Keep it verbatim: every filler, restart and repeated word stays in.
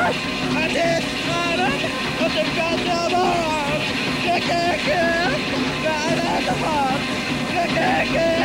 att det är stranden och det pratar bara. Det är kul, det är det här. Det är kul.